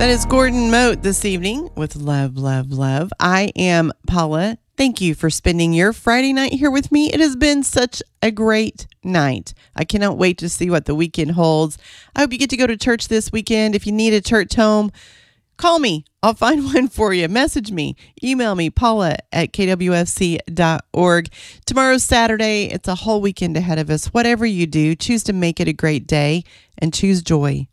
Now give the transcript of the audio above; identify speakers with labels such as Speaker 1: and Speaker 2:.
Speaker 1: That is Gordon Moat this evening with Love, Love, Love. I am Paula. Thank you for spending your Friday night here with me. It has been such a great night. I cannot wait to see what the weekend holds. I hope you get to go to church this weekend. If you need a church home, call me. I'll find one for you. Message me. Email me, paula@kwfc.org. Tomorrow's Saturday. It's a whole weekend ahead of us. Whatever you do, choose to make it a great day and choose joy.